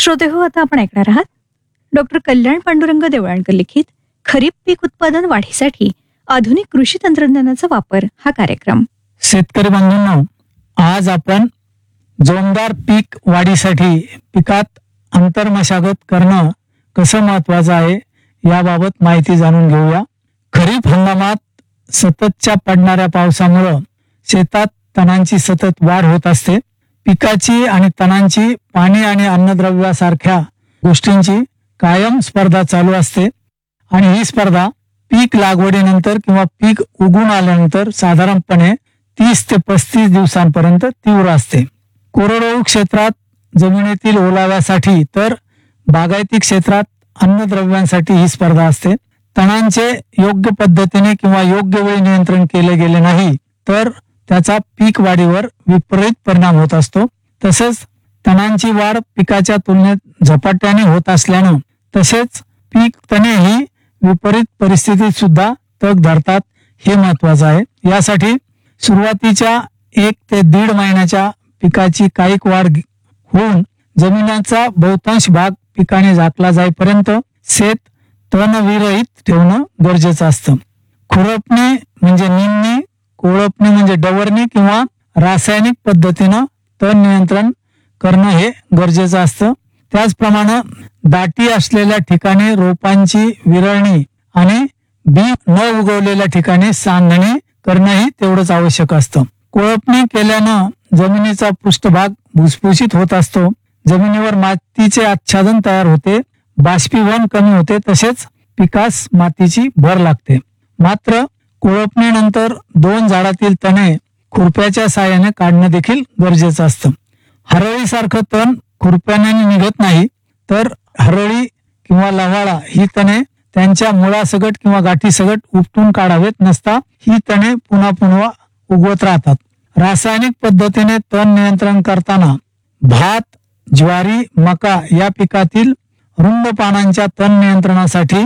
श्रोते हो, आता आपण ऐकणार आहात डॉक्टर कल्याण पांडुरंग देवळणकर लिखित खरीप पीक उत्पादन वाढीसाठी आधुनिक कृषी तंत्रज्ञानाचा वापर हा कार्यक्रम. शेतकरी बांधवांनो, आज आपण जोमदार पीक वाढीसाठी पिकात अंतर्मशागत करणं कसं महत्वाचं आहे याबाबत माहिती जाणून घेऊया. खरीप हंगामात सततच्या पडणाऱ्या पावसामुळं शेतात तणांची सतत वाढ होत असते. पिकाची आणि तणांची पाणी आणि अन्नद्रव्यासारख्या गोष्टींची कायम स्पर्धा चालू असते आणि ही स्पर्धा पीक लागवडीनंतर किंवा पीक उगवून आल्यानंतर साधारणपणे 30 ते 35 दिवसांपर्यंत तीव्र असते. कोरडवाहू क्षेत्रात जमिनीतील ओलाव्यासाठी तर बागायती क्षेत्रात अन्नद्रव्यांसाठी ही स्पर्धा असते. तणांचे योग्य पद्धतीने किंवा योग्य वेळी नियंत्रण केले गेले नाही तर त्याचा पीक वाढीवर विपरीत परिणाम होत असतो. तसेच तणांची वाढ पिकाच्या तुलनेत झपाट्याने होत असल्यानं तसेच पीक तणे ही विपरीत परिस्थितीत सुद्धा तग धरतात हे महत्वाचं आहे. यासाठी सुरुवातीच्या 1 ते 1.5 महिन्याच्या पिकाची कायिक वाढ होऊन जमिनीचा बहुतांश भाग पिकाने झाकला जाईपर्यंत शेत तणविरहित ठेवणं गरजेचं असतं. खुरपणी म्हणजे निंदणी, कोळपणी म्हणजे डवरणी किंवा रासायनिक पद्धतीनं तण नियंत्रण करणं हे गरजेचं असतं. त्याचप्रमाणे दाटी असलेल्या ठिकाणी रोपांची विरळणी आणि बी न उगवलेल्या ठिकाणी सांधणी करणंही तेवढंच आवश्यक असतं. कोळपणी केल्यानं जमिनीचा पृष्ठभाग भुसभुशीत होत असतो. जमिनीवर मातीचे आच्छादन तयार होते, बाष्पीभवन कमी होते, तसेच पिकास मातीची भर लागते. मात्र कोळपणीनंतर 2 झाडातील तणे खुरप्याच्या साहाय्याने काढणं देखील गरजेचं असतं. हरळीसारखं तण खुरप्याने निघत नाही तर हरळी किंवा लव्हाळा ही तणे त्यांच्या मुळासकट किंवा गाठीसकट उपटून काढावेत, नसता ही तणे पुन्हा पुन्हा उगवत राहतात. रासायनिक पद्धतीने तण नियंत्रण करताना भात, ज्वारी, मका या पिकातील रुंद पानांच्या तण नियंत्रणासाठी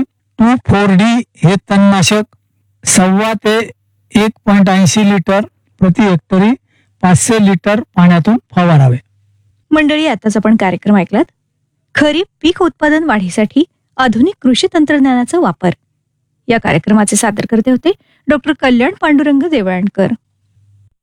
2,4-D हे तणनाशक 1.25 ते 1.80 लिटर प्रति हेक्टरी 500 लिटर पाण्यातून फवारावे. मंडळी, आताच आपण कार्यक्रम ऐकलात खरीप पीक उत्पादन वाढीसाठी आधुनिक कृषी तंत्रज्ञानाचा वापर. या कार्यक्रमाचे सादरकर्ते होते डॉक्टर कल्याण पांडुरंग देवळणकर.